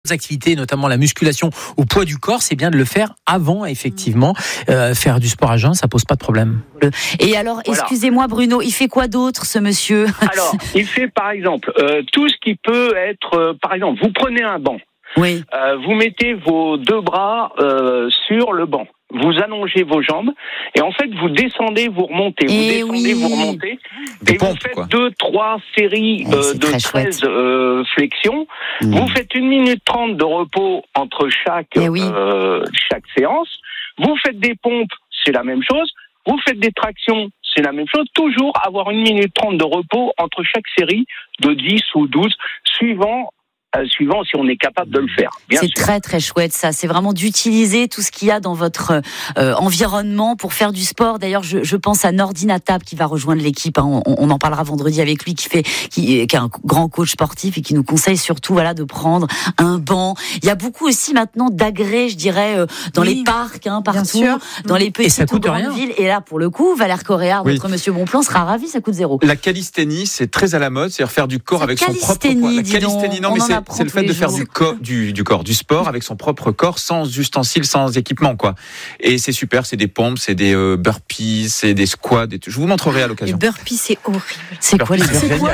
d'autres activités, notamment la musculation au poids du corps, c'est bien de le faire avant, effectivement. Faire du sport à jeun, ça pose pas de problème. Et alors, excusez-moi Bruno, il fait quoi d'autre ce monsieur ? Alors, il fait par exemple tout ce qui peut être, par exemple, vous prenez un banc. Oui. Vous mettez vos deux bras sur le banc. Vous allongez vos jambes et en fait vous descendez, vous remontez, vous remontez et vous faites 2-3 séries de 13 flexions. Vous faites 1 minute 30 de repos entre chaque séance. Vous faites des pompes, c'est la même chose. Vous faites des tractions, c'est la même chose. Toujours avoir 1 minute 30 de repos entre chaque série de 10 ou 12, suivant si on est capable de le faire. Bien c'est sûr. Très très chouette ça, c'est vraiment d'utiliser tout ce qu'il y a dans votre environnement pour faire du sport. D'ailleurs je pense à Nordin Attab qui va rejoindre l'équipe, hein. on en parlera vendredi avec lui, qui est un grand coach sportif et qui nous conseille surtout de prendre un banc. Il y a beaucoup aussi maintenant d'agrès, je dirais, dans les parcs, partout, dans les petites ou grandes villes. Et là pour le coup, Valère Coréard, notre monsieur Bonplan sera ravi, ça coûte 0. La calisthénie, c'est très à la mode, c'est-à-dire faire du corps avec son propre poids. La calisthénie, non mais c'est le fait de faire du sport avec son propre corps, sans ustensiles, sans équipement, quoi. Et c'est super, c'est des pompes, c'est des burpees, c'est des squats. Je vous montrerai à l'occasion. Les burpees, c'est horrible. C'est quoi les burpees ?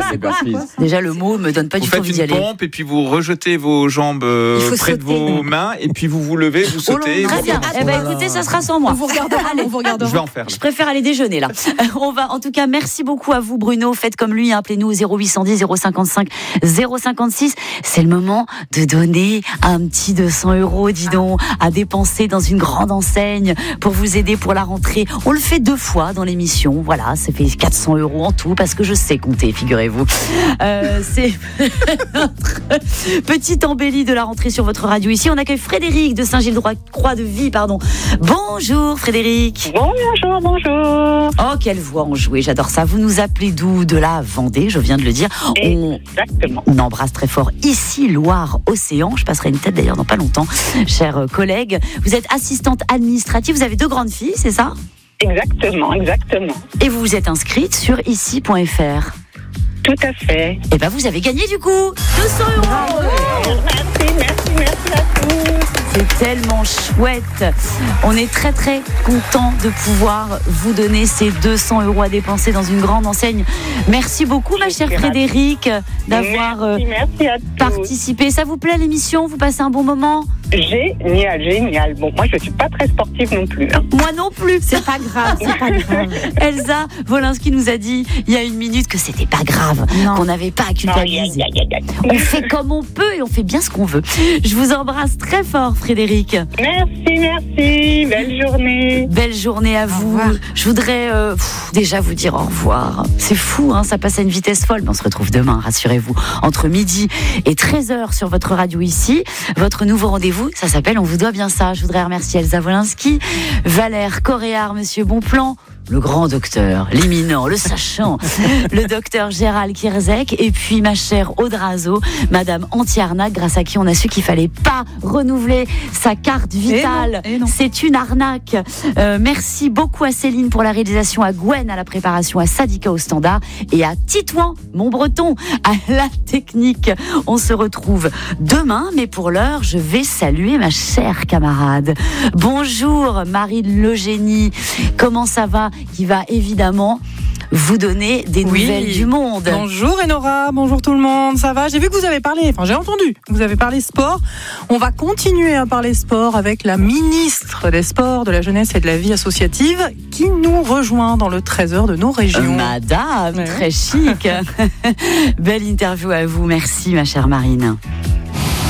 Déjà, le mot me donne pas du tout envie d'y aller. Vous faites une pompe et puis vous rejetez vos jambes près de vos mains et puis vous levez, vous sautez. Très bien. Écoutez, ça sera sans moi. On vous regardera. Je vais en faire. Je préfère aller déjeuner là. En tout cas, merci beaucoup à vous Bruno. Faites comme lui, appelez-nous au 0810 055 056. C'est le moment de donner un petit 200 €, dis donc, à dépenser dans une grande enseigne pour vous aider pour la rentrée. On le fait 2 fois dans l'émission. Voilà, ça fait 400 € en tout parce que je sais compter, figurez-vous. C'est notre petite embellie de la rentrée sur votre radio. Ici, on accueille Frédéric de Saint-Gilles-Croix-de-Vie. Bonjour Frédéric. Bonjour. Oh, quelle voix enjouée, j'adore ça. Vous nous appelez d'où ? De la Vendée, je viens de le dire. Exactement. On embrasse très fort ici Loire-Océan. Je passerai une tête d'ailleurs dans pas longtemps, chers collègues. Vous êtes assistante administrative, vous avez 2 grandes filles, c'est ça ? Exactement. Et vous vous êtes inscrite sur ici.fr. Tout à fait. Et vous avez gagné du coup 200 €. Merci à tous. C'est tellement chouette. On est très très content de pouvoir vous donner ces 200 € à dépenser dans une grande enseigne. Merci beaucoup ma chère Frédéric d'avoir participé. Ça vous plaît l'émission ? Vous passez un bon moment ? Génial. Bon, moi je suis pas très sportive non plus. Moi non plus. C'est pas grave. Elsa Wolinski nous a dit il y a 1 minute que c'était pas grave, qu'on n'avait pas à culpabiliser. On fait comme on peut et on fait bien ce qu'on veut. Je vous embrasse très fort Frédéric. Merci. Belle journée à vous. Je voudrais déjà vous dire au revoir. C'est fou, ça passe à une vitesse folle, mais on se retrouve demain, rassurez-vous, entre midi et 13h sur votre radio ici. Votre nouveau rendez-vous, ça s'appelle On vous doit bien ça. Je voudrais remercier Elsa Wolinski, Valère Coréard, monsieur Bonplan, le grand docteur, l'éminent, le sachant, le docteur Gérald Kierzek, et puis ma chère Audrazo, madame Anti-Arnaque, grâce à qui on a su qu'il fallait pas renouveler sa carte vitale. Et non. C'est une arnaque. Merci beaucoup à Céline pour la réalisation, à Gwen à la préparation, à Sadika au standard et à Titouan, mon breton, à la technique. On se retrouve demain, mais pour l'heure, je vais saluer ma chère camarade. Bonjour Marie Legénie, comment ça va ? Qui va évidemment vous donner des nouvelles du monde. Bonjour Enora, bonjour tout le monde, ça va ? J'ai vu que vous avez parlé, j'ai entendu, vous avez parlé sport. On va continuer à parler sport avec la ministre des Sports, de la Jeunesse et de la Vie associative qui nous rejoint dans le trésor de nos régions. Madame, très chic. Belle interview à vous, merci ma chère Marine.